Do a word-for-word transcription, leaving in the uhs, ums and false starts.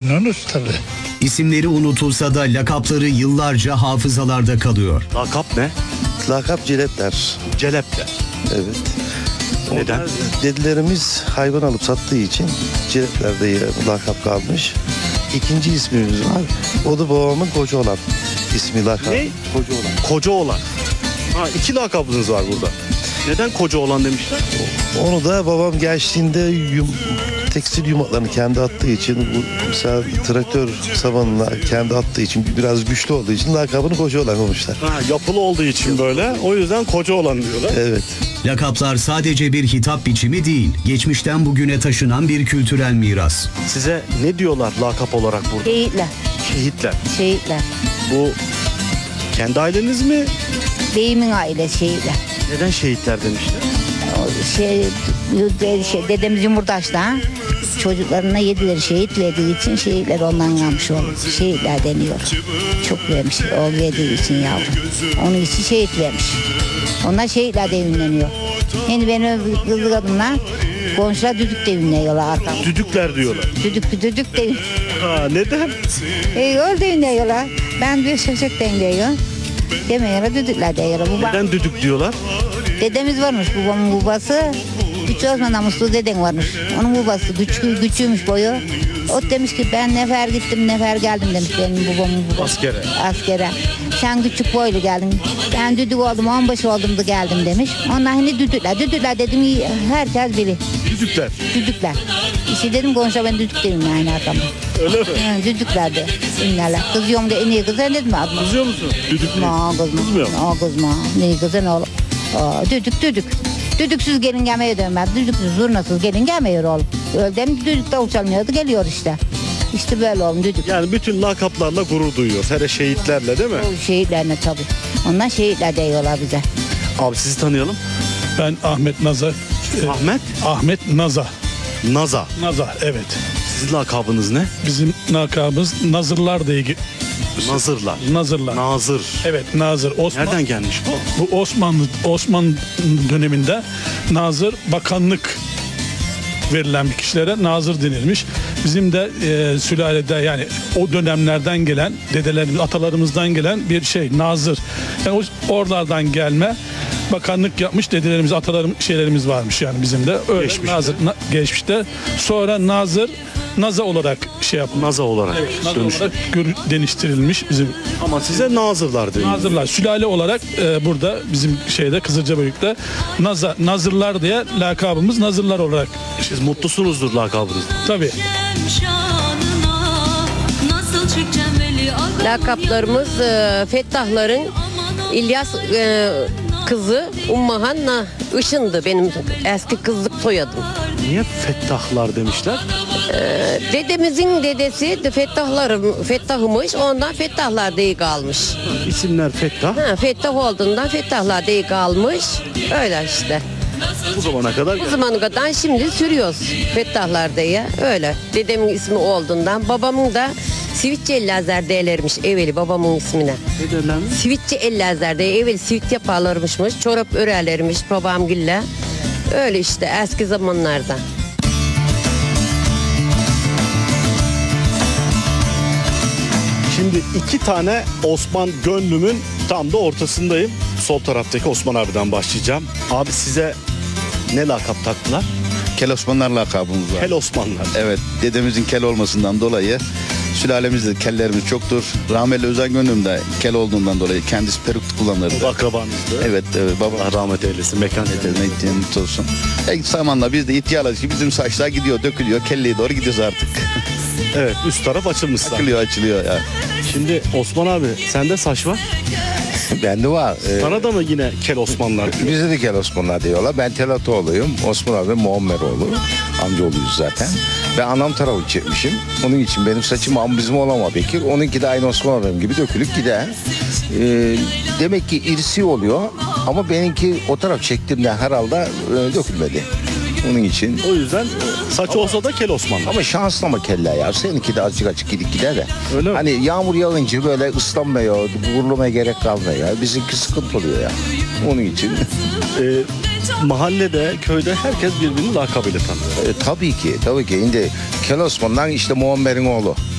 Memnunuz tabii. İsimleri unutulsa da lakapları yıllarca hafızalarda kalıyor. Lakap ne? Lakap Ciletler. Celep'te. Evet. Neden? Onlar, dedelerimiz hayvan alıp sattığı için Ciletler diye lakap kalmış. İkinci ismimiz var. O da babamın koca olan ismi lakap. Ne? Koca olan. Koca olan. Ha, iki lakabınız var burada. Neden koca olan demişler? Onu da babam gençliğinde yum, tekstil yumaklarını kendi attığı için, bu mesela traktör samanına kendi attığı için, biraz güçlü olduğu için lakabını koca olan olmuşlar. Ha, yapılı olduğu için böyle. O yüzden koca olan diyorlar. Evet. Lakaplar sadece bir hitap biçimi değil, geçmişten bugüne taşınan bir kültürel miras. Size ne diyorlar lakap olarak burada? Şehitler, Şehitler. şehitler. Bu kendi aileniz mi? Beyimin ailesi şehitler. Neden şehitler demişler? O şey, de- şey dedemiz Yumurtaş'ta çocuklarına yedileri şehit verdiği için şehitler ondan kalmış oldu. Şehitler deniyor. Çok vermiş oğul verdiği için yavrum. Onun için şehit vermiş. Onlar şehitler de ünleniyor. Şimdi benim kızlı kadınlar komşular düdük de ünleniyorlar arkamda. Düdükler diyorlar. Düdük düdük de Ha, neden? e, öyle ünleniyorlar. Ben bir şaşık de ünleniyorum. Demiyorlar düdükler diyorlar. Bu bak- Neden düdük diyorlar? Dedemiz varmış, babamın babası. Güçlü Osman namuslu deden varmış. Onun babası güçlü, güçlüymüş boyu. O demiş ki ben nefer gittim, nefer geldim demiş benim babamın babası. Askere. Askere. Sen küçük boylu geldin. Ben düdük oldum, onbaşı oldum da geldim demiş. Onlar hani düdükler, düdükler dedim herkes bilir. Düdükler. Düdükler. İşte dedim konuşa ben düdük değilim yani arkamda. Öyle mi? Hı, düdükler de ünlerler. Kızıyorum da en iyi kızı dedim adını. Kızıyor musun? Düdük mü? Ma kızma. Kızmıyor mu? Ma kızma. Ne kızın oğlum? Aa, düdük düdük. Düdüksüz gelin gelmiyor diyorum ben. Düdüksüz zurnasız gelin gelmiyor oğlum. Öldüm düdük davul çalmıyordu geliyor işte. İşte böyle oğlum düdük. Yani bütün lakaplarla gurur duyuyor. Hele şehitlerle değil mi? O şehitlerine tabii. Ondan şehitler diyorlar bize. Abi sizi tanıyalım. Ben Ahmet Naza. e, Ahmet Ahmet Naza. Naza. Naza evet. Sizin lakabınız ne? Bizim lakabımız Nazırlar diye. ge- Nazırlar. Nazırlar. Nazır. Evet Nazır. Osman, Nereden gelmiş bu? Bu Osmanlı Osmanlı döneminde Nazır bakanlık verilen bir kişilere nazır denilmiş. Bizim de e, sülalede yani o dönemlerden gelen dedelerimiz, atalarımızdan gelen bir şey nazır. Yani o, oralardan gelme bakanlık yapmış dedelerimiz, atalarım şeylerimiz varmış yani bizim de. Öyle Geçmişte. nazır na, geçmişte. Sonra nazır Naza olarak şey yapılmış. Naza olarak Naza dönüş. olarak gör- deniştirilmiş bizim Ama size nazırlar deniyor. Nazırlar sülale olarak e, burada bizim şeyde Kızılcabeylik'te Naza, Nazırlar diye lakabımız Nazırlar olarak. Siz mutlusunuzdur lakabınız. Tabii. Lakaplarımız e, Fettahların İlyas e, kızı Ummahan Na- Işın'dı benim eski kızlık soyadım. Niye fettahlar demişler? Dedemizin dedesi de Fettahlarım, Fettah'ımış ondan Fettahlar diye kalmış. İsimler fettah. Ha, Fettah olduğundan Fettahlar diye kalmış. Öyle işte. Bu zamana kadar Bu zamana kadar şimdi sürüyoruz Fettahlar diye. Öyle. Dedemin ismi olduğundan babamın da Sivitçi Ellazar derlermiş evveli babamın ismine. ne derler mi? Sivitçi Ellazar diye evvel sivit yaparlarmışmış. Çorap örerlermiş babam gülle. Öyle işte eski zamanlarda. Şimdi iki tane Osman gönlümün tam da ortasındayım. Sol taraftaki Osman abiden başlayacağım. Abi size ne lakap taktılar? Kel Osmanlar lakabımız var. Kel Osmanlar. Evet, dedemizin kel olmasından dolayı sülalemizde kellerimiz çoktur. Rahmetli Özen Gönlüm de kel olduğundan dolayı kendisi peruk kullanırdı. Akrabanızdı. Evet, evet baba. Allah rahmet eylesin. Mekan Ne gittiğini mutlu olsun. E, zamanla biz de ihtiyarladık ki bizim saçlar gidiyor, dökülüyor. Kelleye doğru gidiyoruz artık. Evet, üst taraf açılmış zaten. Açılıyor, açılıyor ya. Şimdi Osman abi sende saç var. Bende var. Ee, Sana da mı yine Kel Osmanlar diyor? Bizde de Kel Osmanlar diyorlar. Ben Telatoğlu'yum. Osman abi Muammeroğlu. Amcaoğluyuz zaten. Ben anam tarafı çekmişim. Onun için benim saçım am bizim olama Bekir. Onunki de aynı Osman abim gibi dökülüp gider. Ee, demek ki irsi oluyor. Ama benimki o taraf çektiğimden herhalde e, dökülmedi. Onun için. O yüzden saç olsa da Kel Osmanlar. Ama şanslı ama kelle ya. Seninki de azıcık açık gidip gider de. Öyle mi? Hani yağmur yağınca böyle ıslanmıyor, vurulmaya gerek kalmıyor. Bizimki sıkıntı oluyor ya. Onun için. Ee, mahallede, köyde herkes birbirini lakabıyla tanıyor. E, tabii ki, tabii ki. Şimdi Kel Osman'dan işte Muammer'in oğlu.